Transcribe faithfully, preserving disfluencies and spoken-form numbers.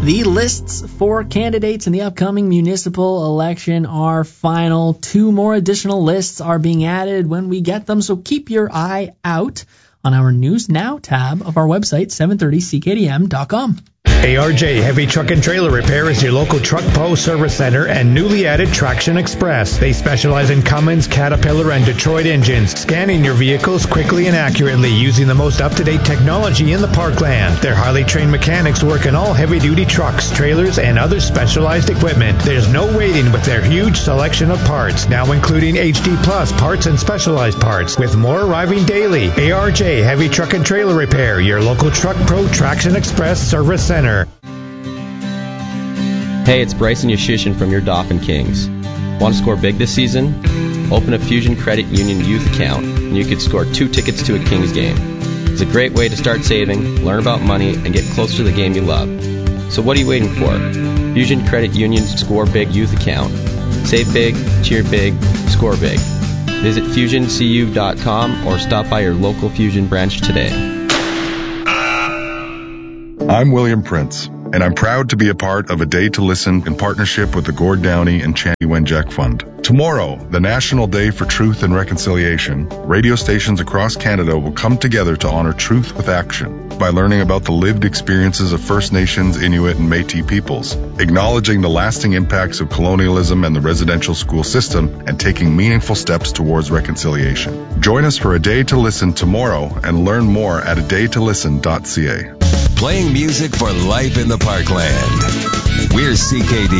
The lists for candidates in the upcoming municipal election are final. Two more additional lists are being added when we get them, so keep your eye out on our News Now tab of our website, seven thirty C K D M dot com. A R J Heavy Truck and Trailer Repair is your local Truck Pro Service Center and newly added Traction Express. They specialize in Cummins, Caterpillar, and Detroit engines, scanning your vehicles quickly and accurately using the most up-to-date technology in the parkland. Their highly trained mechanics work in all heavy-duty trucks, trailers, and other specialized equipment. There's no waiting with their huge selection of parts, now including H D Plus parts and specialized parts, with more arriving daily. A R J Heavy Truck and Trailer Repair, your local Truck Pro Traction Express Service Center. Hey, it's Bryson Yashishin from your Dauphin Kings. Want to score big this season? Open a Fusion Credit Union youth account, and you could score two tickets to a Kings game. It's a great way to start saving, learn about money, and get closer to the game you love. So what are you waiting for? Fusion Credit Union's Score Big youth account. Save big, cheer big, score big. Visit fusion c u dot com or stop by your local Fusion branch today. I'm William Prince, and I'm proud to be a part of A Day to Listen in partnership with the Gord Downey and Channy Wenjack Fund. Tomorrow, the National Day for Truth and Reconciliation, radio stations across Canada will come together to honor truth with action by learning about the lived experiences of First Nations, Inuit, and Métis peoples, acknowledging the lasting impacts of colonialism and the residential school system, and taking meaningful steps towards reconciliation. Join us for A Day to Listen tomorrow and learn more at a day to listen dot c a. Playing music for life in the Parkland. We're C K D.